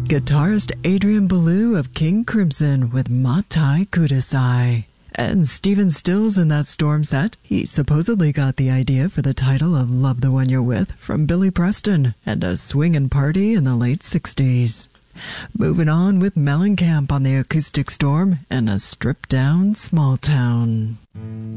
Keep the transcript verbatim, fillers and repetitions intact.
Guitarist Adrian Belew of King Crimson with Matai Kudasai. And Stephen Stills in that Storm set. He supposedly got the idea for the title of Love the One You're With from Billy Preston and a swingin' party in the late sixties. Moving on with Mellencamp on the acoustic Storm and a stripped down Small Town.